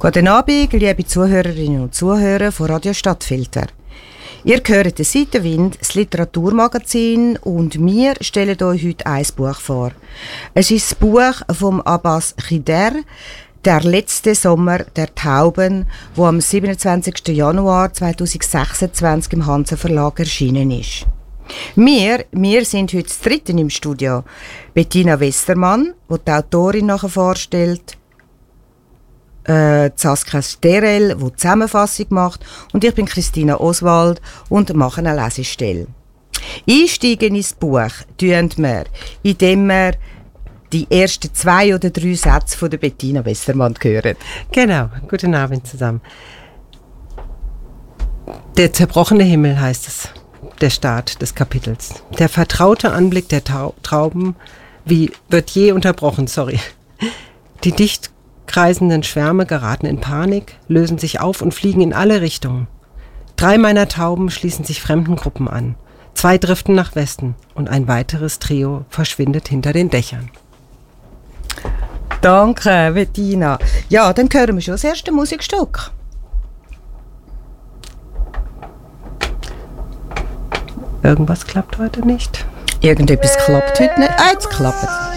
Guten Abend, liebe Zuhörerinnen und Zuhörer von Radio Stadtfilter. Ihr hört den Seitenwind, das Literaturmagazin, und wir stellen euch heute ein Buch vor. Es ist das Buch von Abbas Khider, «Der letzte Sommer der Tauben», wo am 27. Januar 2026 im Hansa Verlag erschienen ist. Wir sind heute das Dritte im Studio. Bettina Westermann, die die Autorin nachher vorstellt, Saskia Sterel, die die Zusammenfassung macht, und ich bin Christina Oswald und mache eine Lesestelle. Einsteigen ins Buch tun wir, indem wir die ersten 2 oder 3 Sätze von der Bettina Westermann hören. Genau, guten Abend zusammen. Der zerbrochene Himmel heißt es, der Start des Kapitels. Der vertraute Anblick der Trauben wird je unterbrochen, Die dicht kreisenden Schwärme geraten in Panik, lösen sich auf und fliegen in alle Richtungen. 3 meiner Tauben schließen sich fremden Gruppen an. 2 driften nach Westen und ein weiteres Trio verschwindet hinter den Dächern. Danke, Bettina. Ja, dann hören wir schon das erste Musikstück. Irgendwas klappt heute nicht. Irgendetwas klappt heute nicht. Jetzt klappt es.